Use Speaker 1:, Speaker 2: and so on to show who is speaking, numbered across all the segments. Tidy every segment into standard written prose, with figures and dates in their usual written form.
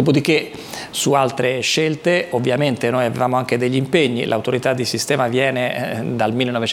Speaker 1: Dopodiché su altre scelte ovviamente noi avevamo anche degli impegni, l'autorità di sistema viene dal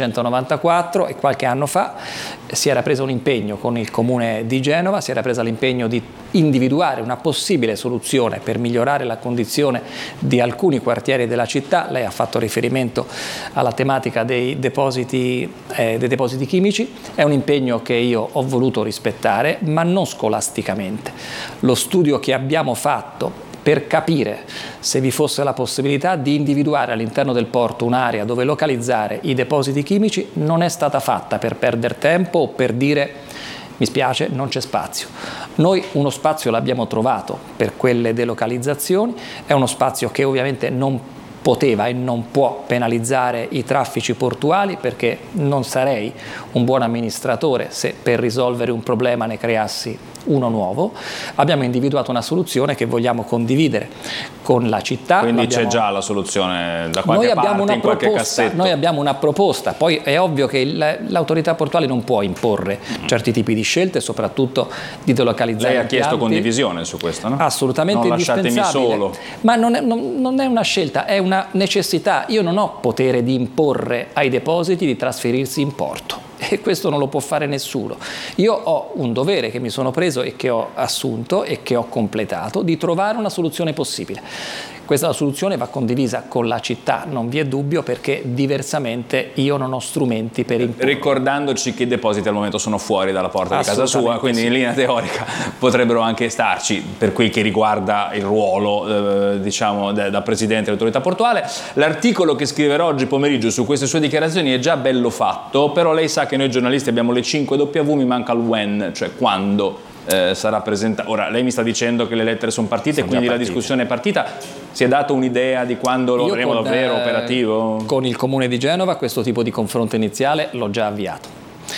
Speaker 1: 1994 e qualche anno fa si era preso un impegno con il Comune di Genova, si era presa l'impegno di individuare una possibile soluzione per migliorare la condizione di alcuni quartieri della città. Lei ha fatto riferimento alla tematica dei depositi chimici, è un impegno che io ho voluto rispettare, ma non scolasticamente. Lo studio che abbiamo fatto per capire se vi fosse la possibilità di individuare all'interno del porto un'area dove localizzare i depositi chimici non è stata fatta per perdere tempo o per dire mi spiace, non c'è spazio. Noi uno spazio l'abbiamo trovato per quelle delocalizzazioni, è uno spazio che ovviamente non poteva e non può penalizzare i traffici portuali, perché non sarei un buon amministratore se per risolvere un problema ne creassi uno nuovo. Abbiamo individuato una soluzione che vogliamo condividere con la città.
Speaker 2: Quindi c'è già la soluzione da qualche parte, in qualche cassetto?
Speaker 1: Noi abbiamo una proposta, poi è ovvio che l'autorità portuale non può imporre certi tipi di scelte, soprattutto di delocalizzare.
Speaker 2: Lei ha chiesto condivisione su questo, no?
Speaker 1: Assolutamente indispensabile.
Speaker 2: Non lasciatemi solo.
Speaker 1: Ma non è una scelta, è una necessità. Io non ho potere di imporre ai depositi di trasferirsi in porto. E questo non lo può fare nessuno. Io ho un dovere che mi sono preso e che ho assunto e che ho completato di trovare una soluzione possibile. Questa soluzione va condivisa con la città, non vi è dubbio, perché diversamente io non ho strumenti per imporre.
Speaker 2: Ricordandoci che i depositi al momento sono fuori dalla porta di casa sua, quindi sì, in linea teorica potrebbero anche starci, per quel che riguarda il ruolo diciamo da presidente dell'autorità portuale. L'articolo che scriverò oggi pomeriggio su queste sue dichiarazioni è già bello fatto, però lei sa che noi giornalisti abbiamo le 5W, mi manca il when, cioè quando sarà presentato. Ora lei mi sta dicendo che le lettere sono partite, quindi la discussione è partita. Si è dato un'idea di quando lo avremo davvero operativo?
Speaker 1: Con il Comune di Genova questo tipo di confronto iniziale l'ho già avviato.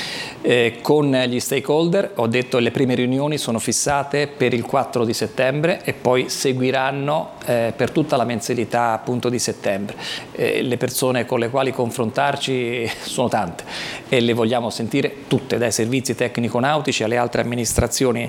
Speaker 1: Con gli stakeholder ho detto che le prime riunioni sono fissate per il 4 di settembre e poi seguiranno per tutta la mensilità appunto di settembre. Le persone con le quali confrontarci sono tante e le vogliamo sentire tutte, dai servizi tecnico-nautici alle altre amministrazioni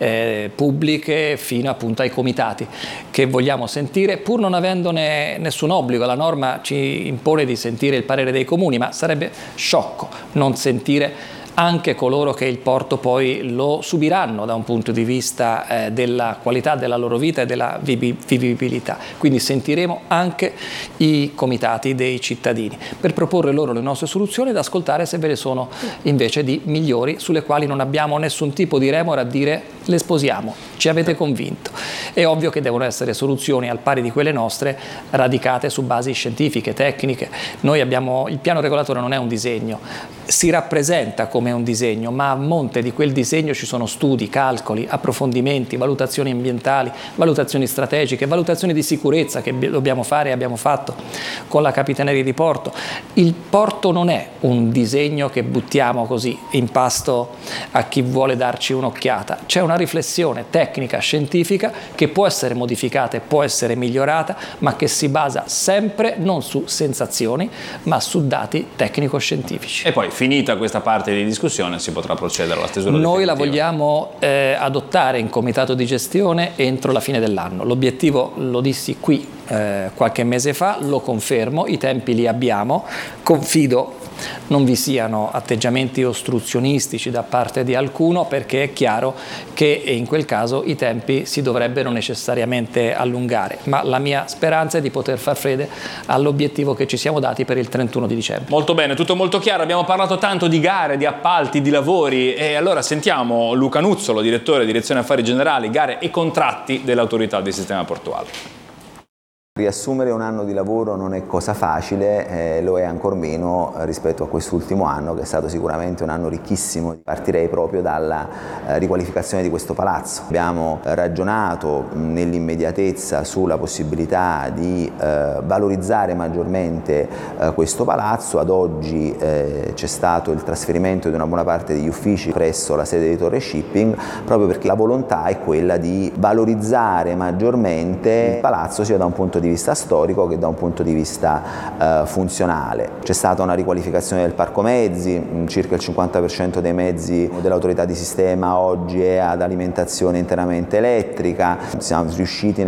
Speaker 1: pubbliche fino appunto ai comitati, che vogliamo sentire pur non avendone nessun obbligo. La norma ci impone di sentire il parere dei comuni, ma sarebbe sciocco non sentire anche coloro che il porto poi lo subiranno da un punto di vista della qualità della loro vita e della vivibilità. Quindi sentiremo anche i comitati dei cittadini per proporre loro le nostre soluzioni ed ascoltare se ve ne sono invece di migliori, sulle quali non abbiamo nessun tipo di remora a dire le sposiamo, ci avete convinto. È ovvio che devono essere soluzioni al pari di quelle nostre, radicate su basi scientifiche, tecniche. Noi abbiamo, il piano regolatore non è un disegno, si rappresenta come un disegno, ma a monte di quel disegno ci sono studi, calcoli, approfondimenti, valutazioni ambientali, valutazioni strategiche, valutazioni di sicurezza che dobbiamo fare e abbiamo fatto con la Capitaneria di Porto. Il porto non è un disegno che buttiamo così in pasto a chi vuole darci un'occhiata, c'è una riflessione tecnica, scientifica che può essere modificata e può essere migliorata, ma che si basa sempre non su sensazioni, ma su dati tecnico-scientifici.
Speaker 2: E poi, finita questa parte di discussione, si potrà procedere alla stesura definitiva.
Speaker 1: Noi la vogliamo adottare in comitato di gestione entro la fine dell'anno. L'obiettivo, lo dissi qui qualche mese fa, lo confermo, i tempi li abbiamo, confido non vi siano atteggiamenti ostruzionistici da parte di alcuno, perché è chiaro che in quel caso i tempi si dovrebbero necessariamente allungare, ma la mia speranza è di poter far fede all'obiettivo che ci siamo dati per il 31 di dicembre.
Speaker 2: Molto bene, tutto molto chiaro, abbiamo parlato tanto di gare, di appalti, di lavori, e allora sentiamo Luca Nuzzolo, direttore Direzione Affari Generali, Gare e Contratti dell'Autorità di Sistema Portuale.
Speaker 3: Riassumere un anno di lavoro non è cosa facile, lo è ancor meno rispetto a quest'ultimo anno, che è stato sicuramente un anno ricchissimo. Partirei proprio dalla riqualificazione di questo palazzo. Abbiamo ragionato nell'immediatezza sulla possibilità di valorizzare maggiormente questo palazzo. Ad oggi c'è stato il trasferimento di una buona parte degli uffici presso la sede di Torre Shipping, proprio perché la volontà è quella di valorizzare maggiormente il palazzo sia da un punto di vista storico che da un punto di vista funzionale. C'è stata una riqualificazione del parco mezzi, circa il 50% dei mezzi dell'autorità di sistema oggi è ad alimentazione interamente elettrica. Siamo riusciti